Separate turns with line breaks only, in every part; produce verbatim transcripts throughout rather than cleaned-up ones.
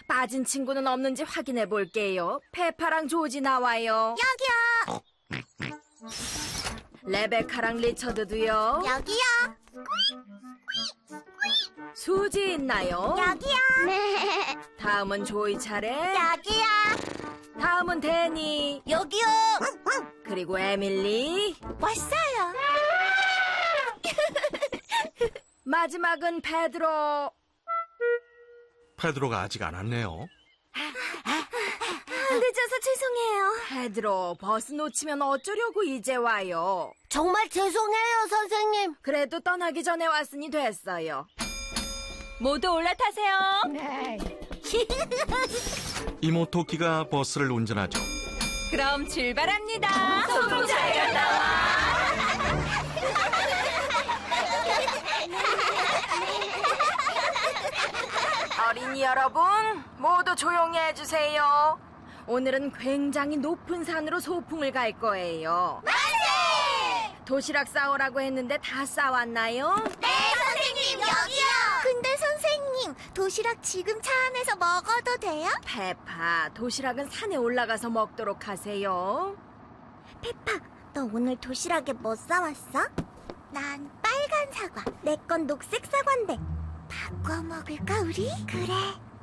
빠진 친구는 없는지 확인해 볼게요. 페파랑 조지 나와요.
여기요.
레베카랑 리처드도요.
여기요.
수지 있나요?
여기요. 네.
다음은 조이 차례.
여기요.
다음은 데니.
여기요.
그리고 에밀리.
왔어요.
마지막은 페드로.
페드로가 아직 안 왔네요.
늦어서 죄송해요.
페드로, 버스 놓치면 어쩌려고 이제 와요.
정말 죄송해요, 선생님.
그래도 떠나기 전에 왔으니 됐어요.
모두 올라타세요.
이모 토끼가 버스를 운전하죠.
그럼 출발합니다. 소풍 잘 갔다 와.
어린이 여러분, 모두 조용히 해주세요. 오늘은 굉장히 높은 산으로 소풍을 갈 거예요.
만세!
도시락 싸오라고 했는데 다 싸왔나요?
네, 선생님, 여기요. 근데 선생님, 도시락 지금 차 안에서 먹어도 돼요?
페파, 도시락은 산에 올라가서 먹도록 하세요.
페파, 너 오늘 도시락에 뭐 싸왔어? 난 빨간 사과, 내 건 녹색 사과인데 바꿔 먹을까 우리? 그래.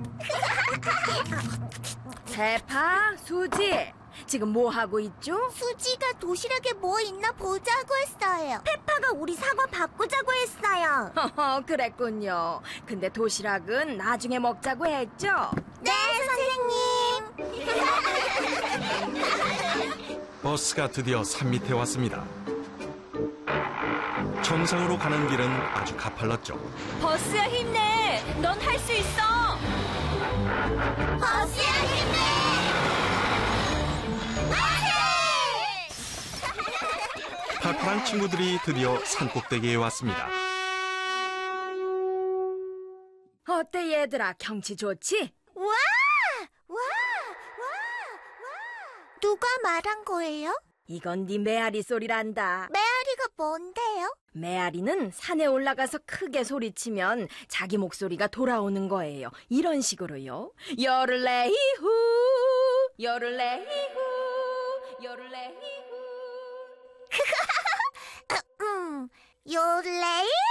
페파, 수지, 지금 뭐 하고 있죠?
수지가 도시락에 뭐 있나 보자고 했어요. 페파가 우리 사과 바꾸자고 했어요.
허허, 그랬군요. 근데 도시락은 나중에 먹자고 했죠?
네, 선생님.
버스가 드디어 산 밑에 왔습니다. 정상으로 가는 길은 아주 가팔랐죠.
버스야 힘내. 넌 할 수 있어.
버스야 힘내!
페파랑 친구들이 드디어 산 꼭대기에 왔습니다.
어때 얘들아, 경치 좋지?
와! 와! 와! 와! 누가 말한 거예요?
이건 네 메아리 소리란다.
메아리가 뭔데요?
메아리는 산에 올라가서 크게 소리치면 자기 목소리가 돌아오는 거예요. 이런 식으로요. 요를레이후, 요를레이후, 요를레이후.
음, 요레이?